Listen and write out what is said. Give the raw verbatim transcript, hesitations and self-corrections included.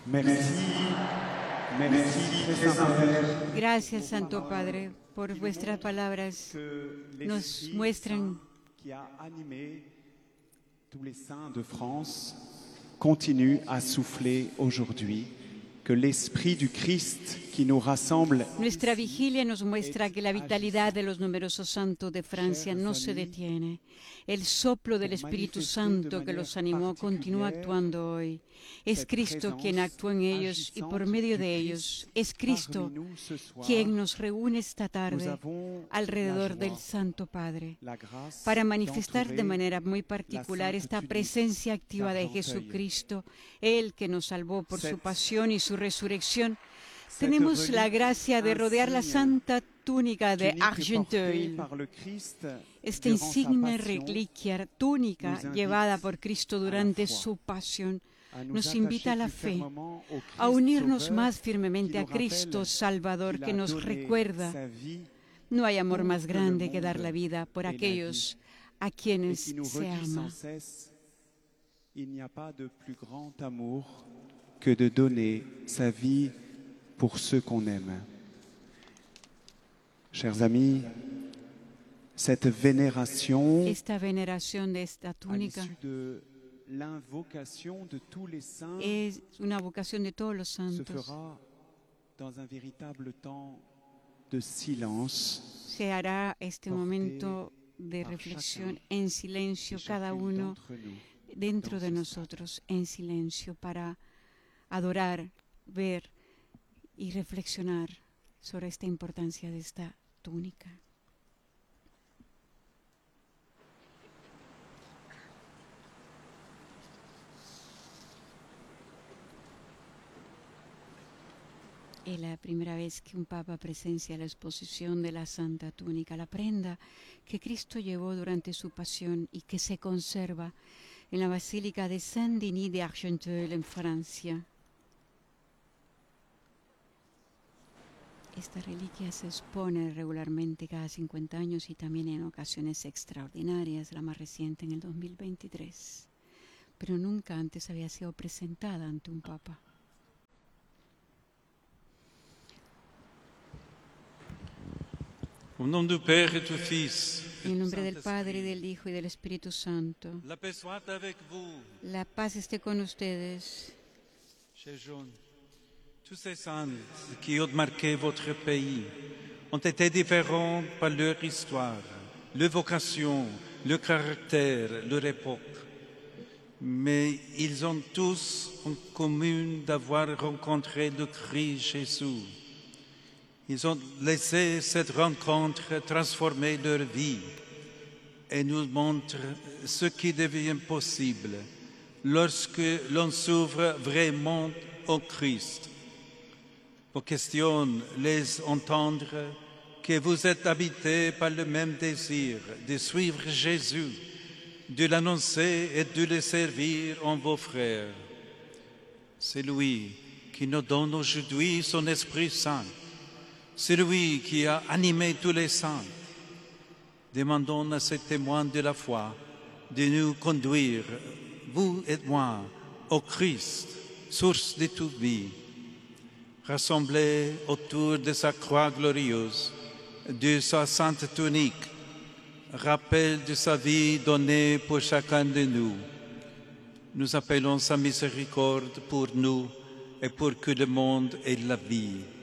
Merci, merci, très Saint-Père. Gracias, Santo Padre, por vuestras palabras. Nos muestran qui a animé tous les saints de France continue à souffler aujourd'hui, que l'esprit du Christ qui nous rassemble. Nuestra vigilia nos muestra que la vitalidad de los numerosos santos de Francia no se detiene. El soplo del Espíritu Santo que los animó continúa actuando hoy. Es Cristo quien actúa en ellos y por medio de ellos es Cristo quien nos reúne esta tarde alrededor del Santo Padre para manifestar de manera muy particular esta presencia activa de Jesucristo, Él que nos salvó por su pasión y su resurrección. Tenemos la gracia de rodear la santa túnica de Argenteuil, esta insigne reliquia, túnica llevada por Cristo durante su pasión, nos invita a la fe, a unirnos más firmemente a Cristo Salvador, que nos recuerda: no hay amor más grande que dar la vida por aquellos a quienes se ama. Il n'y a pas de plus grand amour que de donner sa vie pour ceux qu'on aime. Chers amis, cette vénération, esta veneración de esta túnica de l'invocation de tous les saints, es una vocación de todos los se santos. fera dans un véritable temps de silence. Se hará este momento de reflexión en silencio, cada uno dentro de nosotros, en silencio, para adorar, ver y reflexionar sobre esta importancia de esta túnica. Es la primera vez que un papa presencia la exposición de la Santa Túnica, la prenda que Cristo llevó durante su pasión y que se conserva en la Basílica de Saint-Denis de Argenteuil, en Francia. Esta reliquia se expone regularmente cada cincuenta años y también en ocasiones extraordinarias, la más reciente en el dos mil veintitrés, pero nunca antes había sido presentada ante un papa. Au nom du Père et du Fils, En el nombre del Padre, y del Hijo y del Espíritu Santo. la paix soit avec vous, La paz esté con ustedes. chers jeunes. Tous ces saints qui ont marqué votre pays ont été différents par leur histoire, leur vocation, leur caractère, leur époque. Mais ils ont tous en commun d'avoir rencontré le Christ Jésus. Ils ont laissé cette rencontre transformer leur vie et nous montre ce qui devient possible lorsque l'on s'ouvre vraiment au Christ. Vos questions laissent entendre que vous êtes habités par le même désir de suivre Jésus, de l'annoncer et de le servir en vos frères. C'est lui qui nous donne aujourd'hui son Esprit Saint. C'est lui qui a animé tous les saints. Demandons à ces témoins de la foi de nous conduire, vous et moi, au Christ, source de toute vie. Rassemblés autour de sa croix glorieuse, de sa sainte tunique, rappel de sa vie donnée pour chacun de nous. Nous appelons sa miséricorde pour nous et pour que le monde ait la vie.